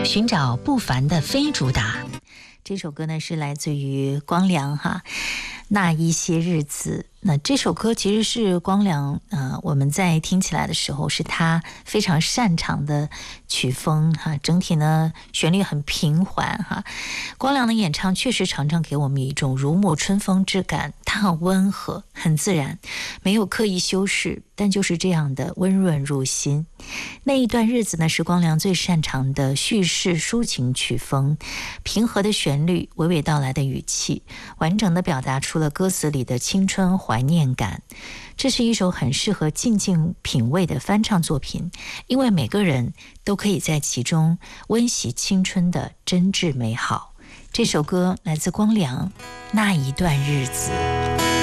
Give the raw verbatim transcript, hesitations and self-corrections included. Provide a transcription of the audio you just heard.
寻找不凡的非主打。这首歌呢是来自于光良哈，那一些日子。那这首歌其实是光良呃，我们在听起来的时候是他非常擅长的曲风哈，整体呢旋律很平缓哈。光良的演唱确实常常给我们一种如沐春风之感，他很温和很自然，没有刻意修饰，但就是这样的温润入心。那一段日子呢是光良最擅长的叙事抒情曲风，平和的旋律，娓娓道来的语气，完整的表达出了歌词里的青春怀念感。这是一首很适合静静品味的翻唱作品，因为每个人都可以在其中温习青春的真挚美好。这首歌来自光良，那一段日子。